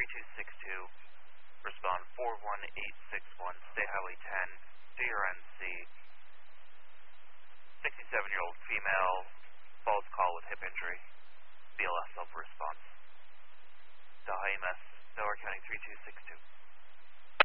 3262. Respond 41861. State Highway 10. DRNC. 67-year-old female. Falls call with hip injury. BLS over response. Delhi EMS, Delaware County 3262.